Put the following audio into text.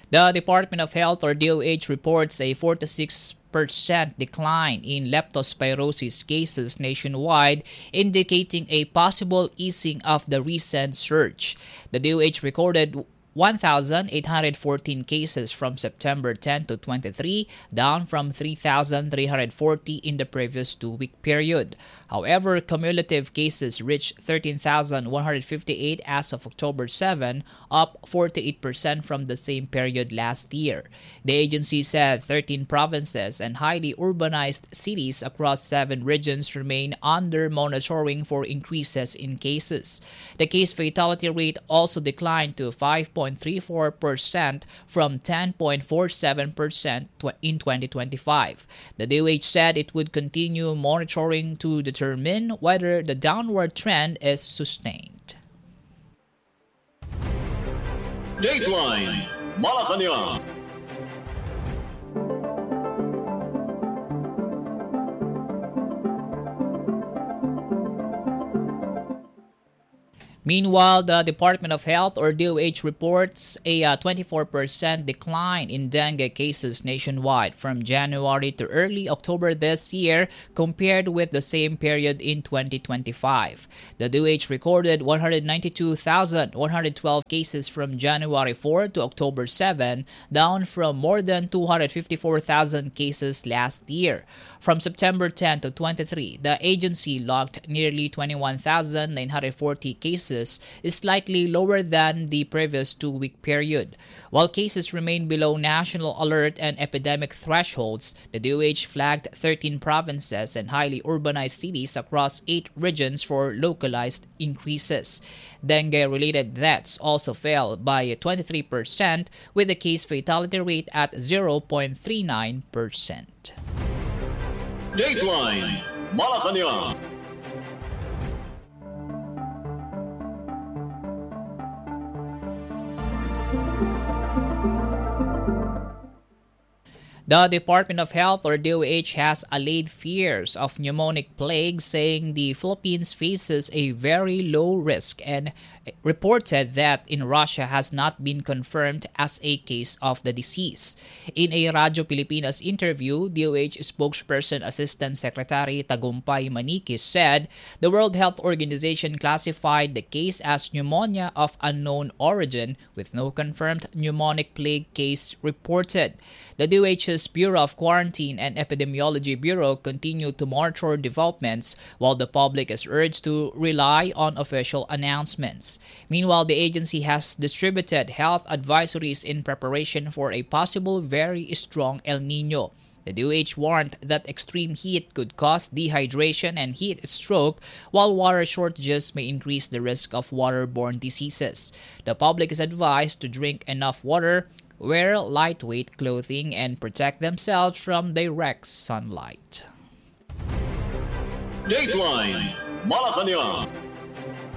The Department of Health or DOH reports a 4 to 6% decline in leptospirosis cases nationwide, indicating a possible easing of the recent surge. The DOH recorded 1,814 cases from September 10 to 23, down from 3,340 in the previous two-week period. However, cumulative cases reached 13,158 as of October 7, up 48% from the same period last year. The agency said 13 provinces and highly urbanized cities across 7 regions remain under monitoring for increases in cases. The case fatality rate also declined to 5.34% from 10.47% in 2025. The DOH said it would continue monitoring to determine whether the downward trend is sustained. Dateline Malacanang. Meanwhile, the Department of Health or DOH reports a 24% decline in dengue cases nationwide from January to early October this year compared with the same period in 2025. The DOH recorded 192,112 cases from January 4 to October 7, down from more than 254,000 cases last year. From September 10 to 23, the agency logged nearly 21,940 cases, slightly lower than the previous two-week period. While cases remain below national alert and epidemic thresholds, the DOH flagged 13 provinces and highly urbanized cities across 8 regions for localized increases. Dengue-related deaths also fell by 23%, with the case fatality rate at 0.39%. Dateline Malacanang. The Department of Health or DOH has allayed fears of pneumonic plague, saying the Philippines faces a very low risk and reported that in Russia has not been confirmed as a case of the disease. In a Radyo Pilipinas interview, DOH spokesperson Assistant Secretary Tagumpay Maniquis said the World Health Organization classified the case as pneumonia of unknown origin with no confirmed pneumonic plague case reported. The DOH's Bureau of Quarantine and Epidemiology Bureau continue to monitor developments while the public is urged to rely on official announcements. Meanwhile, the agency has distributed health advisories in preparation for a possible very strong El Nino. The DOH warned that extreme heat could cause dehydration and heat stroke, while water shortages may increase the risk of waterborne diseases. The public is advised to drink enough water, wear lightweight clothing, and protect themselves from direct sunlight. Dateline Malacanang.